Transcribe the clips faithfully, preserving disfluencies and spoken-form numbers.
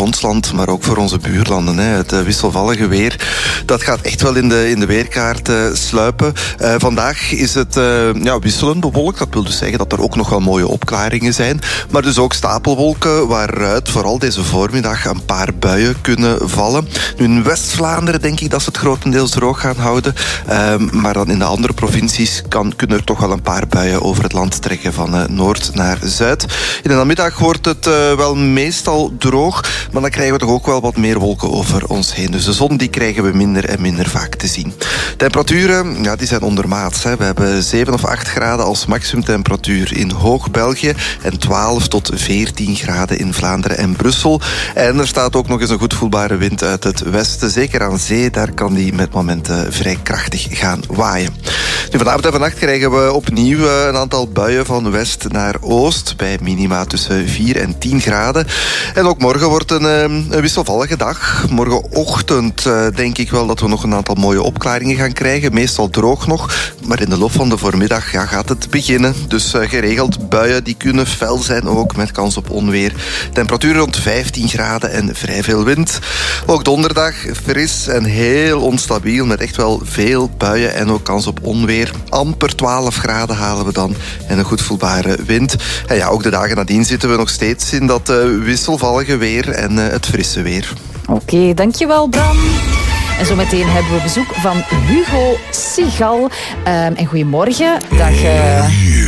ons land, maar ook voor onze buurlanden. Hè. Het uh, wisselvallige weer, dat gaat echt wel in de, in de weerkaart uh, sluipen. Uh, vandaag is het uh, ja, wisselend bewolkt. Dat wil dus zeggen dat er ook nog wel mooie opklaringen zijn. Maar dus ook stapelwolken, waaruit vooral deze voormiddag een paar buien kunnen vallen. Nu in West-Vlaanderen denk ik dat ze het grotendeels droog gaan houden. Uh, maar dan in de andere provincies kan, kunnen er toch wel een paar buien over het land trekken van uh, noord naar zuid. In de namiddag wordt het uh, wel meestal droog, maar dan krijgen we toch ook wel wat meer wolken over ons heen. Dus de zon die krijgen we minder en minder vaak te zien. Temperaturen, ja, die zijn ondermaats. Hè. We hebben zeven of acht graden als maximumtemperatuur in Hoog-België en twaalf tot veertien graden in Vlaanderen en Brussel. En er staat ook nog eens een goed voelbare wind uit het westen. Zeker aan zee, daar kan die met momenten vrij krachtig gaan waaien. Nu, vanavond en vannacht krijgen we opnieuw een aantal buien van west naar oost, bij minima tussen vier en tien graden. En ook morgen wordt een, een wisselvallige dag. Morgenochtend uh, denk ik wel dat we nog een aantal mooie opklaringen gaan krijgen. Meestal droog nog, maar in de loop van de voormiddag ja, gaat het beginnen. Dus uh, geregeld buien die kunnen fel zijn, ook met kans op onweer. Temperatuur rond vijftien graden en vrij veel wind. Ook donderdag fris en heel onstabiel, met echt wel veel buien en ook kans op onweer. Amper twaalf graden halen we dan en een goed voelbare wind. En ja, ook de dagen nadien zitten we nog steeds in dat uh, wisselvallige weer en uh, het frisse weer. Oké, okay, dankjewel Bram. En zometeen hebben we bezoek van Hugo Sigal. Um, en goedemorgen. Dag... Uh...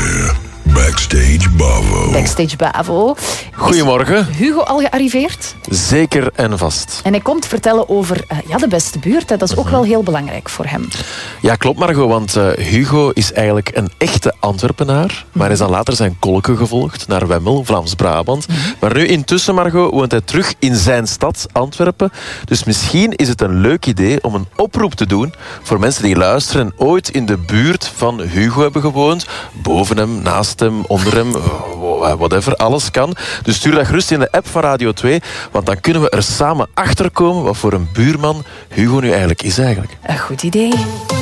Backstage Bavo. Backstage Bavo. Goedemorgen. Is Hugo al gearriveerd? Zeker en vast. En hij komt vertellen over uh, ja, de beste buurt. Hè. Dat is ook wel heel belangrijk voor hem. Ja, klopt Margot, want uh, Hugo is eigenlijk een echte Antwerpenaar. Maar is dan later zijn kolken gevolgd naar Wemmel, Vlaams-Brabant. Mm-hmm. Maar nu intussen, Margot, woont hij terug in zijn stad, Antwerpen. Dus misschien is het een leuk idee om een oproep te doen voor mensen die luisteren en ooit in de buurt van Hugo hebben gewoond. Boven hem, naast hem, onder hem, whatever, alles kan. Dus stuur dat gerust in de app van Radio twee, want dan kunnen we er samen achter komen wat voor een buurman Hugo nu eigenlijk is eigenlijk. Een goed idee.